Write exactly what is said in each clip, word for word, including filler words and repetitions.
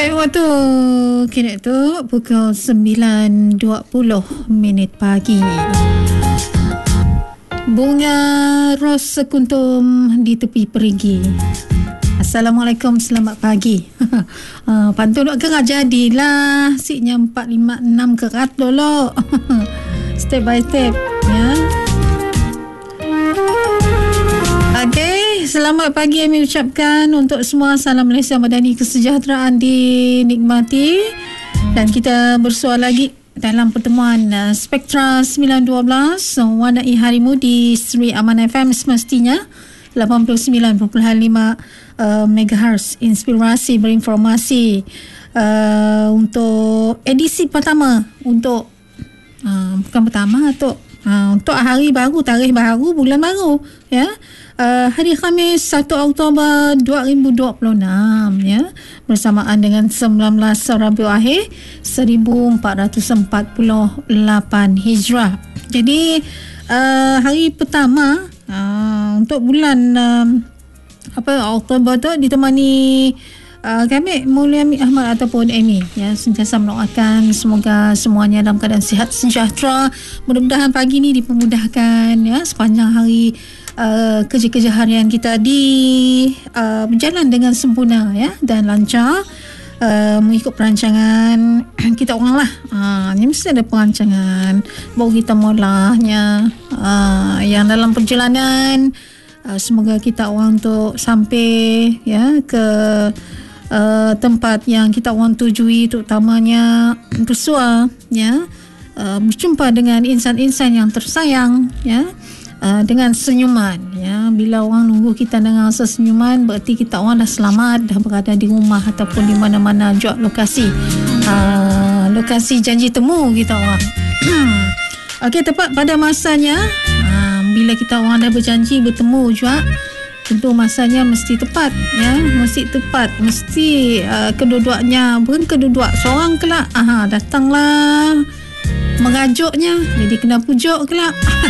Baik, waktu kini tu pukul sembilan dua puluh minit pagi. Bunga ros sekuntum di tepi perigi. Assalamualaikum, selamat pagi. uh, Pantun nak kerah jadilah. Siknya empat lima enam kerat dulu. Step by step, ya. Okey, selamat pagi kami ucapkan untuk semua. Salam Malaysia Madani, kesejahteraan dinikmati. Dan kita bersua lagi dalam pertemuan uh, Spektra sembilan dua belas uh, Warnai Harimu di Sri Aman F M, semestinya lapan puluh sembilan perpuluhan lima uh, megahertz. Inspirasi berinformasi uh, untuk edisi pertama, untuk uh, bukan pertama, untuk uh, untuk hari baru, tarikh baru, bulan baru, ya. Uh, hari Khamis satu Oktober dua ribu dua puluh enam, ya, bersamaan dengan sembilan belas Rabiul Akhir seribu empat ratus empat puluh lapan Hijrah. Jadi uh, hari pertama uh, untuk bulan uh, apa Oktober tu ditemani uh, kami Mulia Amir Ahmad ataupun Amy, ya, sentiasa mendoakan semoga semuanya dalam keadaan sihat sejahtera. Mudah-mudahan pagi ni dipermudahkan, ya, sepanjang hari. Uh, kerja-kerja harian kita di uh, berjalan dengan sempurna, ya, dan lancar, uh, mengikut perancangan kita orang lah. Uh, ni mesti ada perancangan baru kita mulanya. Uh, yang dalam perjalanan uh, semoga kita orang untuk sampai, ya, ke uh, tempat yang kita orang tujui, terutamanya bersua, ya, uh, berjumpa dengan insan-insan yang tersayang, ya. Uh, dengan senyuman, ya. Bila orang nunggu kita dengan rasa senyuman, berarti kita orang dah selamat, dah berada di rumah ataupun di mana-mana jua lokasi uh, lokasi janji temu kita orang. Okey, tepat pada masanya, uh, bila kita orang dah berjanji bertemu juga, tentu masanya mesti tepat, ya, mesti tepat, mesti uh, kedua-duanya, bukan kedua-dua seorang kelak, aha, datanglah merajuknya, jadi kena pujuk kelak.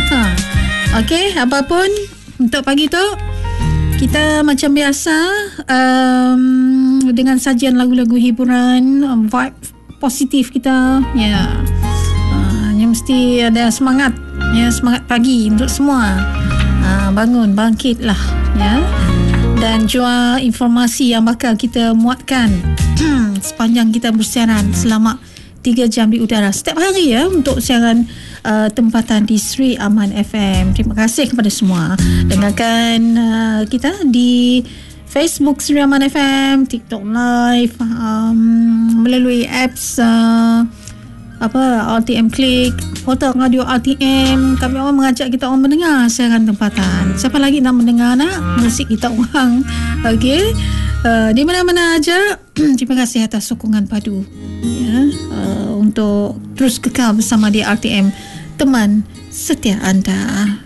Okey, apapun untuk pagi tu, kita macam biasa um, dengan sajian lagu-lagu hiburan, um, vibe positif kita, ya, uh, yang mesti ada semangat, ya, semangat pagi untuk semua. Uh, bangun, bangkitlah, ya, dan jua informasi yang bakal kita muatkan sepanjang kita bersiaran selama tiga jam di udara setiap hari, ya, untuk siaran uh, tempatan di Sri Aman F M. Terima kasih kepada semua. Dengarkan uh, kita di Facebook Sri Aman F M, TikTok Live, um, melalui apps uh, apa R T M Click, portal radio R T M. Kami orang mengajak kita orang mendengar siaran tempatan. Siapa lagi nak mendengar nak musik kita orang? Okey. Uh, di mana-mana aja, terima kasih atas sokongan padu, ya, uh, untuk terus kekal bersama di R T M, teman setia anda.